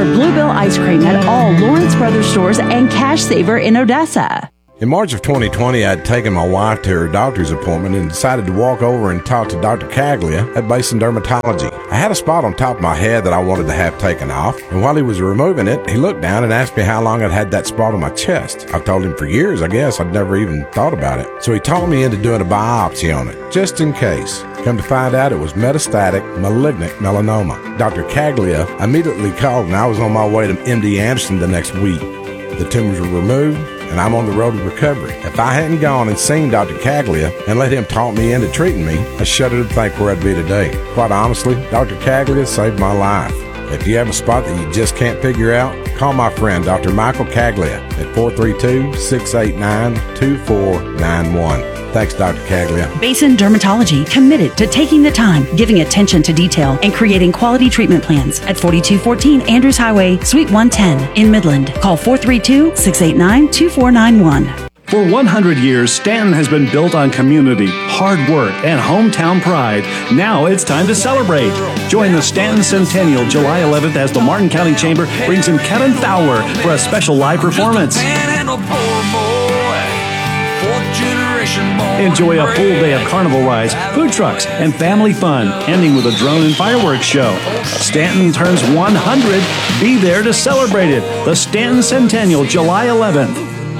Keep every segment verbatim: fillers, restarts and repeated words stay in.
for Bluebell ice cream at all Lawrence Brothers stores and Cash Saver in Odessa. In March of twenty twenty, I'd taken my wife to her doctor's appointment and decided to walk over and talk to Doctor Caglia at Basin Dermatology. I had a spot on top of my head that I wanted to have taken off, and while he was removing it, he looked down and asked me how long I'd had that spot on my chest. I told him for years, I guess. I'd never even thought about it. So he talked me into doing a biopsy on it, just in case. Come to find out, it was metastatic malignant melanoma. Doctor Caglia immediately called, and I was on my way to M D Anderson the next week. The tumors were removed, and I'm on the road to recovery. If I hadn't gone and seen Doctor Caglia and let him talk me into treating me, I shudder to think where I'd be today. Quite honestly, Doctor Caglia saved my life. If you have a spot that you just can't figure out, call my friend Doctor Michael Caglia at four three two, six eight nine, two four nine one. Thanks, Doctor Caglia. Basin Dermatology, committed to taking the time, giving attention to detail, and creating quality treatment plans at forty-two fourteen Andrews Highway, Suite one ten in Midland. Call four three two, six eight nine, two four nine one. For one hundred years, Stanton has been built on community, hard work, and hometown pride. Now it's time to celebrate. Join the Stanton Centennial July eleventh as the Martin County Chamber brings in Kevin Fowler for a special live performance. Enjoy a full day of carnival rides, food trucks, and family fun, ending with a drone and fireworks show. Stanton turns one hundred. Be there to celebrate it. The Stanton Centennial, July eleventh.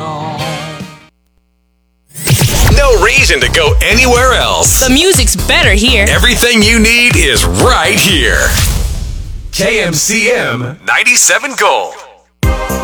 No reason to go anywhere else. The music's better here. Everything you need is right here. K M C M ninety-seven Gold.